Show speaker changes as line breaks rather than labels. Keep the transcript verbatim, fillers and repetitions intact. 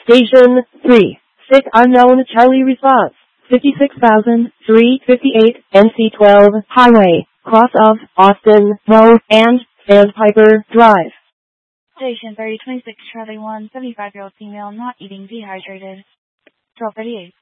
Station three. Sick unknown Charlie response. fifty-six thousand three hundred fifty-eight N C twelve Highway, cross of Austin Road and Sandpiper Drive.
Station three twenty-six Charlie one, seventy-five-year-old female not eating, dehydrated. twelve thirty-eight.